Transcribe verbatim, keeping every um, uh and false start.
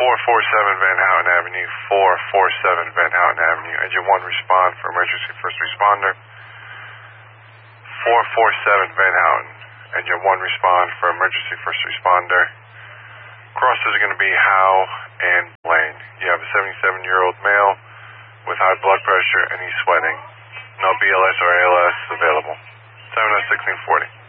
four forty-seven Van Houten Avenue, four forty-seven Van Houten Avenue. Engine one, respond for emergency first responder. four forty-seven Van Houten. Engine one, respond for emergency first responder. Crosses are going to be Howe and Blaine. You have a seventy-seven-year-old male with high blood pressure and he's sweating. No B L S or A L S available. seven oh sixteen forty.